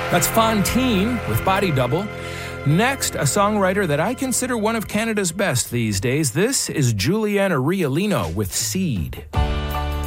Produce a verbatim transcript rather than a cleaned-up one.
That's Fontaine with Body Double. Next, a songwriter that I consider one of Canada's best these days. This is Juliana Riolino with Seed.